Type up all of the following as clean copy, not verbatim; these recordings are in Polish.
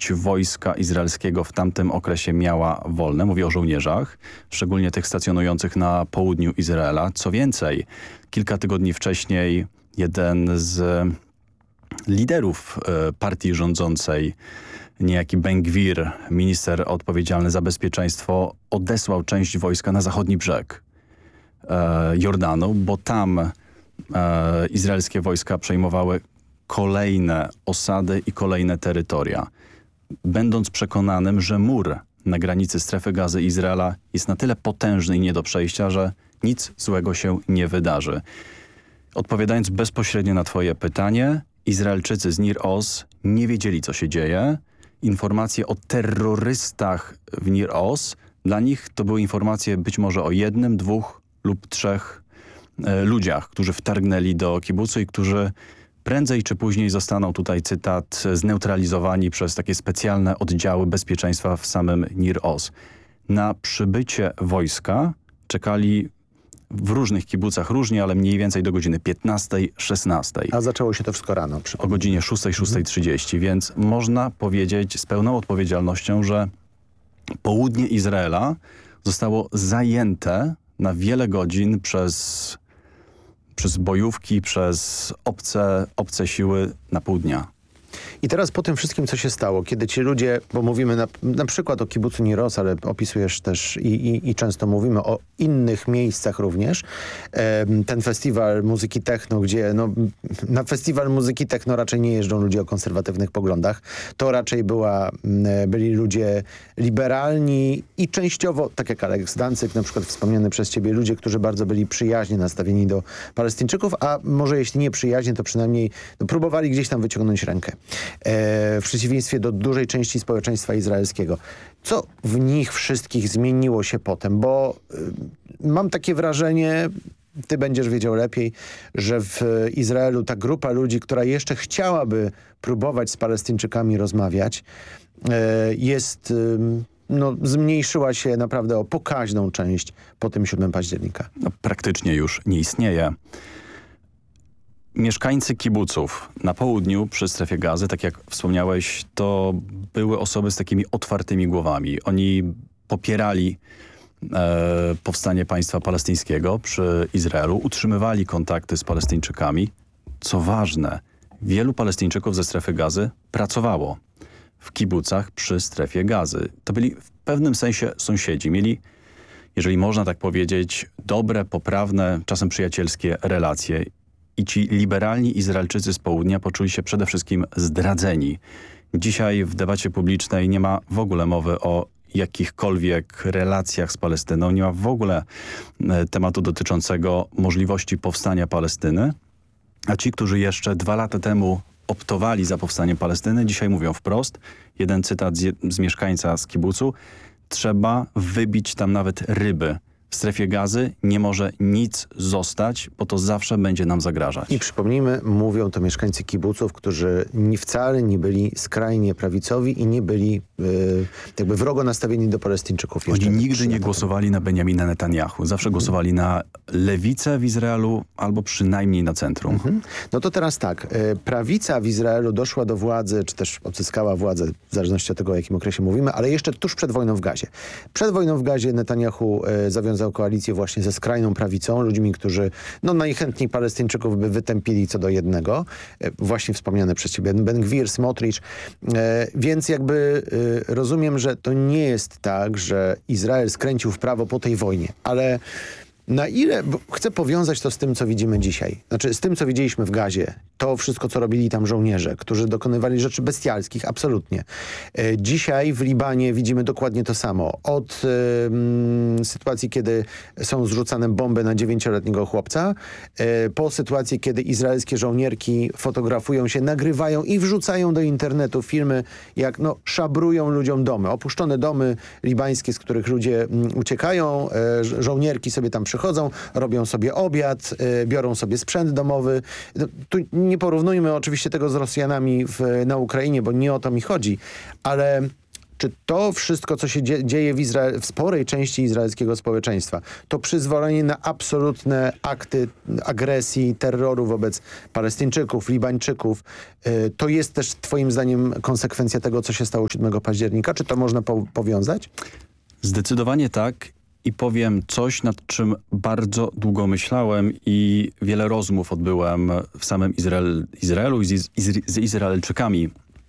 część wojska izraelskiego w tamtym okresie miała wolne. Mówię o żołnierzach, szczególnie tych stacjonujących na południu Izraela. Co więcej, kilka tygodni wcześniej jeden z liderów partii rządzącej, niejaki Ben-Gwir, minister odpowiedzialny za bezpieczeństwo, odesłał część wojska na zachodni brzeg Jordanu, bo tam izraelskie wojska przejmowały kolejne osady i kolejne terytoria, będąc przekonanym, że mur na granicy strefy gazy Izraela jest na tyle potężny i nie do przejścia, że nic złego się nie wydarzy. Odpowiadając bezpośrednio na twoje pytanie, Izraelczycy z Nir Oz nie wiedzieli, co się dzieje. Informacje o terrorystach w Nir Oz, dla nich to były informacje być może o jednym, dwóch lub trzech ludziach, którzy wtargnęli do kibucu i którzy prędzej czy później zostaną, tutaj cytat, zneutralizowani przez takie specjalne oddziały bezpieczeństwa w samym Nir Oz. Na przybycie wojska czekali w różnych kibucach różnie, ale mniej więcej do godziny 15-16. A zaczęło się to wszystko rano. O godzinie 6-6:30, więc można powiedzieć z pełną odpowiedzialnością, że południe Izraela zostało zajęte na wiele godzin przez bojówki, przez obce siły na pół dnia. I teraz po tym wszystkim, co się stało, kiedy ci ludzie, bo mówimy na przykład o kibucu Nir Oz, ale opisujesz też i często mówimy o innych miejscach również, ten festiwal muzyki techno, gdzie na festiwal muzyki techno raczej nie jeżdżą ludzie o konserwatywnych poglądach, to raczej byli ludzie liberalni i częściowo, tak jak Alex Dancyk, na przykład wspomniany przez ciebie, ludzie, którzy bardzo byli przyjaźnie nastawieni do Palestyńczyków, a może jeśli nie przyjaźnie, to przynajmniej próbowali gdzieś tam wyciągnąć rękę. W przeciwieństwie do dużej części społeczeństwa izraelskiego. Co w nich wszystkich zmieniło się potem? Bo mam takie wrażenie, ty będziesz wiedział lepiej, że w Izraelu ta grupa ludzi, która jeszcze chciałaby próbować z Palestyńczykami rozmawiać, zmniejszyła się naprawdę o pokaźną część po tym 7 października. Praktycznie już nie istnieje. Mieszkańcy kibuców na południu przy strefie gazy, tak jak wspomniałeś, to były osoby z takimi otwartymi głowami. Oni popierali powstanie państwa palestyńskiego przy Izraelu, utrzymywali kontakty z Palestyńczykami. Co ważne, wielu Palestyńczyków ze strefy gazy pracowało w kibucach przy strefie gazy. To byli w pewnym sensie sąsiedzi. Mieli, jeżeli można tak powiedzieć, dobre, poprawne, czasem przyjacielskie relacje. I ci liberalni Izraelczycy z południa poczuli się przede wszystkim zdradzeni. Dzisiaj w debacie publicznej nie ma w ogóle mowy o jakichkolwiek relacjach z Palestyną. Nie ma w ogóle tematu dotyczącego możliwości powstania Palestyny. A ci, którzy jeszcze 2 lata temu optowali za powstaniem Palestyny, dzisiaj mówią wprost, jeden cytat z mieszkańca z kibucu, trzeba wybić tam nawet ryby. W strefie gazy nie może nic zostać, bo to zawsze będzie nam zagrażać. I przypomnijmy, mówią to mieszkańcy kibuców, którzy wcale nie byli skrajnie prawicowi i nie byli jakby wrogo nastawieni do Palestyńczyków. Oni nigdy nie głosowali na Benjamina Netanyahu. Zawsze głosowali na lewicę w Izraelu albo przynajmniej na centrum. No to teraz tak. Prawica w Izraelu doszła do władzy, czy też odzyskała władzę, w zależności od tego, o jakim okresie mówimy, ale jeszcze tuż przed wojną w Gazie. Przed wojną w Gazie Netanyahu zawiązał koalicję właśnie ze skrajną prawicą, ludźmi, którzy najchętniej Palestyńczyków by wytępili co do jednego. Właśnie wspomniane przez ciebie Ben-Gwir, Smotrich. Więc jakby rozumiem, że to nie jest tak, że Izrael skręcił w prawo po tej wojnie, ale na ile, bo chcę powiązać to z tym, co widzimy dzisiaj. Znaczy z tym, co widzieliśmy w Gazie. To wszystko, co robili tam żołnierze, którzy dokonywali rzeczy bestialskich, absolutnie. Dzisiaj w Libanie widzimy dokładnie to samo. Od sytuacji, kiedy są zrzucane bomby na 9-letniego chłopca, po sytuację, kiedy izraelskie żołnierki fotografują się, nagrywają i wrzucają do internetu filmy, jak szabrują ludziom domy. Opuszczone domy libańskie, z których ludzie uciekają, żołnierki sobie tam przychodzą, robią sobie obiad, biorą sobie sprzęt domowy. Tu nie porównujmy oczywiście tego z Rosjanami na Ukrainie, bo nie o to mi chodzi, ale Czy to wszystko, co się dzieje w sporej części izraelskiego społeczeństwa, to przyzwolenie na absolutne akty agresji, terroru wobec Palestyńczyków, Libańczyków, to jest też twoim zdaniem konsekwencja tego, co się stało 7 października? Czy to można powiązać? Zdecydowanie tak i powiem coś, nad czym bardzo długo myślałem i wiele rozmów odbyłem w samym Izraelu i z Izraelczykami.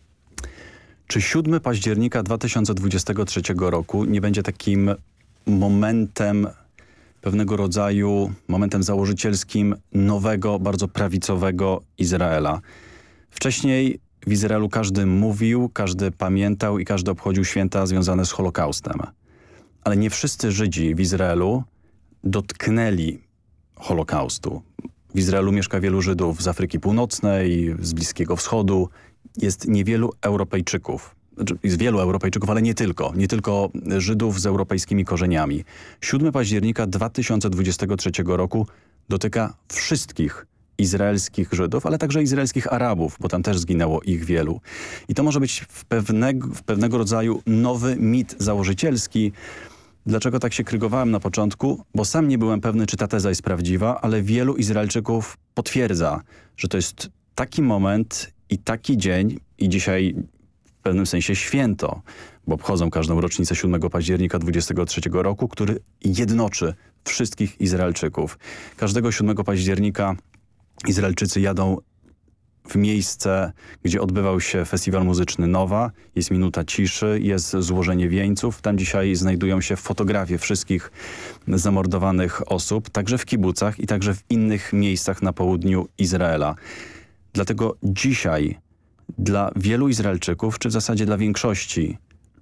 Czy 7 października 2023 roku nie będzie takim momentem, pewnego rodzaju momentem założycielskim nowego, bardzo prawicowego Izraela? Wcześniej w Izraelu każdy mówił, każdy pamiętał i każdy obchodził święta związane z Holokaustem. Ale nie wszyscy Żydzi w Izraelu dotknęli Holokaustu. W Izraelu mieszka wielu Żydów z Afryki Północnej, z Bliskiego Wschodu. Jest niewielu Europejczyków. Jest wielu Europejczyków, ale nie tylko. Nie tylko Żydów z europejskimi korzeniami. 7 października 2023 roku dotyka wszystkich izraelskich Żydów, ale także izraelskich Arabów, bo tam też zginęło ich wielu. I to może być w pewnego rodzaju nowy mit założycielski. Dlaczego tak się krygowałem na początku? Bo sam nie byłem pewny, czy ta teza jest prawdziwa, ale wielu Izraelczyków potwierdza, że to jest taki moment i taki dzień i dzisiaj w pewnym sensie święto, bo obchodzą każdą rocznicę 7 października 23 roku, który jednoczy wszystkich Izraelczyków. Każdego 7 października Izraelczycy jadą w miejsce, gdzie odbywał się festiwal muzyczny Nowa. Jest minuta ciszy, jest złożenie wieńców. Tam dzisiaj znajdują się fotografie wszystkich zamordowanych osób, także w kibucach i także w innych miejscach na południu Izraela. Dlatego dzisiaj dla wielu Izraelczyków, czy w zasadzie dla większości,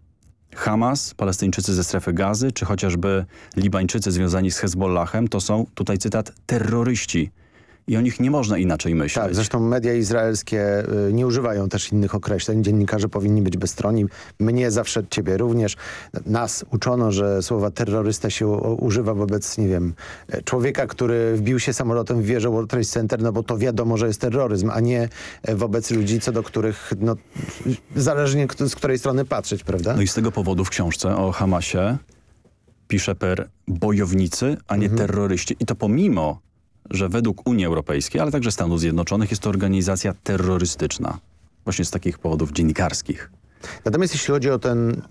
Hamas, Palestyńczycy ze strefy Gazy, czy chociażby Libańczycy związani z Hezbollahem, to są, tutaj cytat, terroryści. I o nich nie można inaczej myśleć. Tak, zresztą media izraelskie nie używają też innych określeń. Dziennikarze powinni być bezstronni. Mnie zawsze, ciebie również. Nas uczono, że słowa terrorysta się używa wobec, nie wiem, człowieka, który wbił się samolotem w wieżę World Trade Center, no bo to wiadomo, że jest terroryzm, a nie wobec ludzi, co do których, no, zależnie z której strony patrzeć, prawda? No i z tego powodu w książce o Hamasie pisze bojownicy, a nie terroryści. I to pomimo, że według Unii Europejskiej, ale także Stanów Zjednoczonych jest to organizacja terrorystyczna. Właśnie z takich powodów dziennikarskich. Natomiast jeśli chodzi o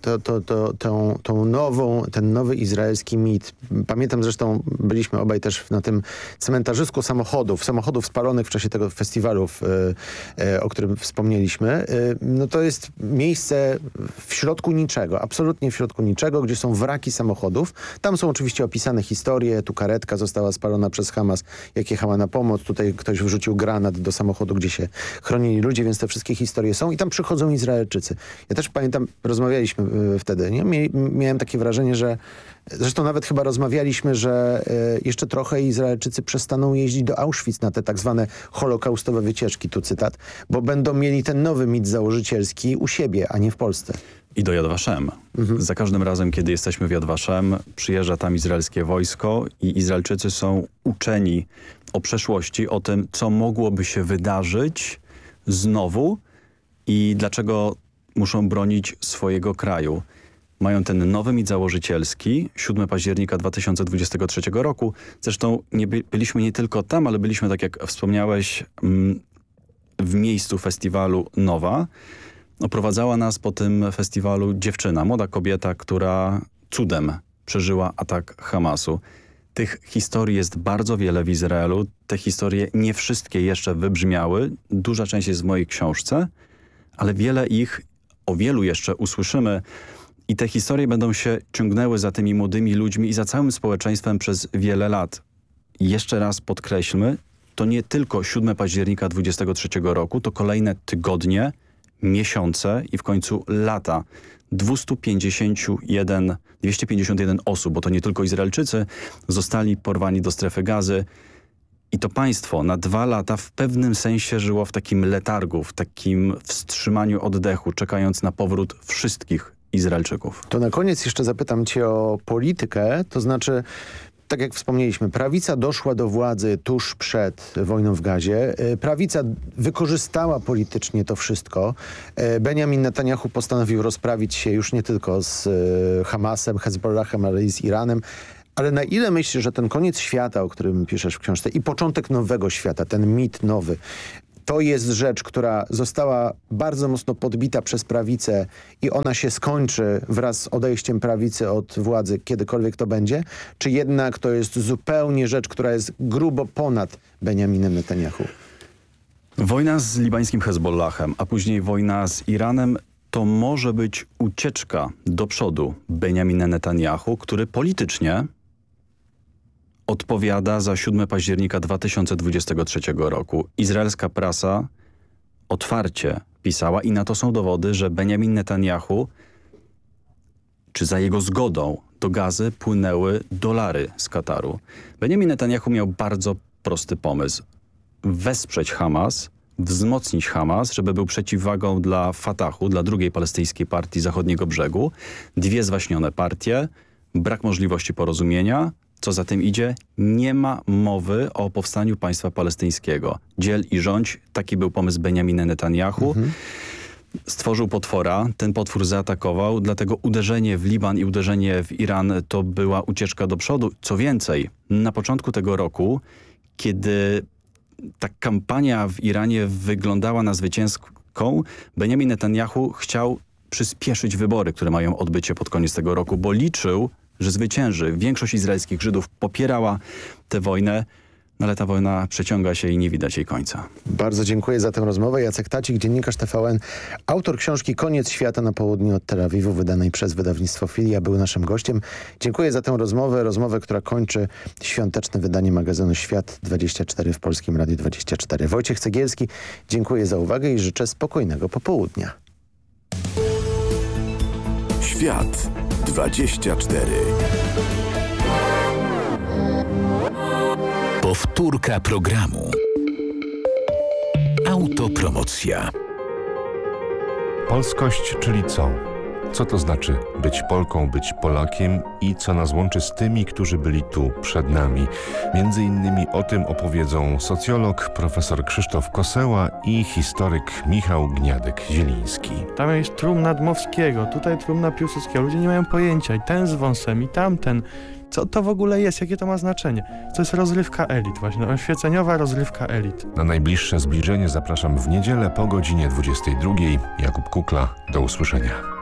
ten nowy izraelski mit, pamiętam zresztą, byliśmy obaj też na tym cmentarzysku samochodów spalonych w czasie tego festiwalu, o którym wspomnieliśmy. No to jest miejsce w środku niczego, absolutnie w środku niczego, gdzie są wraki samochodów. Tam są oczywiście opisane historie, tu karetka została spalona przez Hamas, jak jechała na pomoc, tutaj ktoś wrzucił granat do samochodu, gdzie się chronili ludzie, więc te wszystkie historie są i tam przychodzą Izraelczycy. Ja też pamiętam, rozmawialiśmy wtedy, nie? Miałem takie wrażenie, że zresztą nawet chyba rozmawialiśmy, że jeszcze trochę Izraelczycy przestaną jeździć do Auschwitz na te tak zwane holokaustowe wycieczki, tu cytat, bo będą mieli ten nowy mit założycielski u siebie, a nie w Polsce. I do Yad Vashem. Za każdym razem, kiedy jesteśmy w Yad Vashem, przyjeżdża tam izraelskie wojsko i Izraelczycy są uczeni o przeszłości, o tym, co mogłoby się wydarzyć znowu i dlaczego muszą bronić swojego kraju. Mają ten nowy mit założycielski, 7 października 2023 roku. Zresztą byliśmy nie tylko tam, ale byliśmy, tak jak wspomniałeś, w miejscu festiwalu Nowa. Oprowadzała nas po tym festiwalu dziewczyna, młoda kobieta, która cudem przeżyła atak Hamasu. Tych historii jest bardzo wiele w Izraelu. Te historie nie wszystkie jeszcze wybrzmiały. Duża część jest w mojej książce, ale o wielu jeszcze usłyszymy i te historie będą się ciągnęły za tymi młodymi ludźmi i za całym społeczeństwem przez wiele lat. I jeszcze raz podkreślmy, to nie tylko 7 października 23 roku, to kolejne tygodnie, miesiące i w końcu lata. 251 osób, bo to nie tylko Izraelczycy, zostali porwani do strefy Gazy. I to państwo na 2 lata w pewnym sensie żyło w takim letargu, w takim wstrzymaniu oddechu, czekając na powrót wszystkich Izraelczyków. To na koniec jeszcze zapytam cię o politykę, to znaczy Tak jak wspomnieliśmy, prawica doszła do władzy tuż przed wojną w Gazie. Prawica wykorzystała politycznie to wszystko. Benjamin Netanyahu postanowił rozprawić się już nie tylko z Hamasem, Hezbollahem, ale i z Iranem. Ale na ile myślisz, że ten koniec świata, o którym piszesz w książce, i początek nowego świata, ten mit nowy, to jest rzecz, która została bardzo mocno podbita przez prawicę i ona się skończy wraz z odejściem prawicy od władzy, kiedykolwiek to będzie? Czy jednak to jest zupełnie rzecz, która jest grubo ponad Benjaminem Netanyahu? Wojna z libańskim Hezbollahem, a później wojna z Iranem to może być ucieczka do przodu Benjamina Netanyahu, który politycznie odpowiada za 7 października 2023 roku. Izraelska prasa otwarcie pisała i na to są dowody, że Benjamin Netanyahu, czy za jego zgodą do Gazy płynęły dolary z Kataru. Benjamin Netanyahu miał bardzo prosty pomysł. Wesprzeć Hamas, wzmocnić Hamas, żeby był przeciwwagą dla Fatahu, dla drugiej palestyńskiej partii Zachodniego Brzegu. 2 zwaśnione partie, brak możliwości porozumienia. Co za tym idzie, nie ma mowy o powstaniu państwa palestyńskiego. Dziel i rządź, taki był pomysł Benjamina Netanyahu. Stworzył potwora, ten potwór zaatakował, dlatego uderzenie w Liban i uderzenie w Iran to była ucieczka do przodu. Co więcej, na początku tego roku, kiedy ta kampania w Iranie wyglądała na zwycięską, Benjamin Netanyahu chciał przyspieszyć wybory, które mają odbyć się pod koniec tego roku, bo liczył, że zwycięży. Większość izraelskich Żydów popierała tę wojnę, no ale ta wojna przeciąga się i nie widać jej końca. Bardzo dziękuję za tę rozmowę. Jacek Tacik, dziennikarz TVN, autor książki Koniec świata na południu od Tel Awiwu, wydanej przez wydawnictwo Filia, był naszym gościem. Dziękuję za tę rozmowę, która kończy świąteczne wydanie magazynu Świat 24 w Polskim Radiu 24. Wojciech Cegielski, dziękuję za uwagę i życzę spokojnego popołudnia. Świat 24. Powtórka programu. Autopromocja. Polskość, czyli co? Co to znaczy być Polką, być Polakiem i co nas łączy z tymi, którzy byli tu przed nami? Między innymi o tym opowiedzą socjolog profesor Krzysztof Koseła i historyk Michał Gniadek-Zieliński. Tam jest trumna Dmowskiego, tutaj trumna Piłsudskiego. Ludzie nie mają pojęcia i ten z wąsem i tamten. Co to w ogóle jest? Jakie to ma znaczenie? To jest rozrywka elit właśnie, oświeceniowa rozrywka elit. Na najbliższe zbliżenie zapraszam w niedzielę po godzinie 22. Jakub Kukla, do usłyszenia.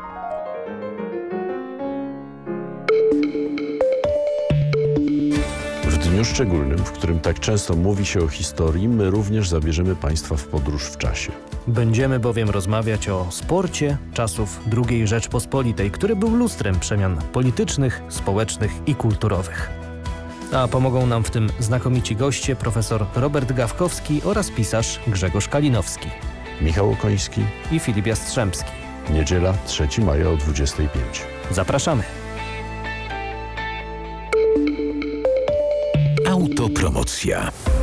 W dniu szczególnym, w którym tak często mówi się o historii, my również zabierzemy Państwa w podróż w czasie. Będziemy bowiem rozmawiać o sporcie czasów II Rzeczpospolitej, który był lustrem przemian politycznych, społecznych i kulturowych. A pomogą nam w tym znakomici goście, profesor Robert Gawkowski oraz pisarz Grzegorz Kalinowski. Michał Okoński i Filip Jastrzębski. Niedziela, 3 maja o 25. Zapraszamy. Autopromocja.